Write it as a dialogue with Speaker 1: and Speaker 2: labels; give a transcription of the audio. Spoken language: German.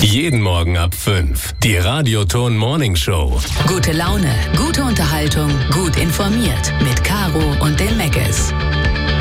Speaker 1: Jeden Morgen ab 5. Die Radioton Morning Show.
Speaker 2: Gute Laune, gute Unterhaltung, gut informiert. Mit